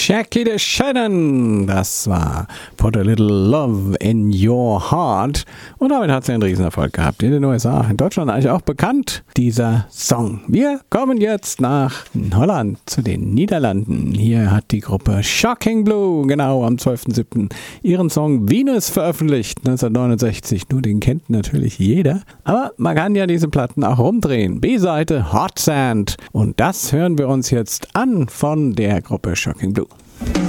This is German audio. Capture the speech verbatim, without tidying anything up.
Jackie DeShannon, das war Put a Little Love in Your Heart. Und damit hat sie einen Riesenerfolg gehabt in den U S A. In Deutschland eigentlich auch bekannt, dieser Song. Wir kommen jetzt nach Holland, zu den Niederlanden. Hier hat die Gruppe Shocking Blue, genau am zwölften siebten ihren Song Venus veröffentlicht, neunzehnhundertneunundsechzig. Nur den kennt natürlich jeder. Aber man kann ja diese Platten auch rumdrehen. B-Seite Hot Sand. Und das hören wir uns jetzt an von der Gruppe Shocking Blue.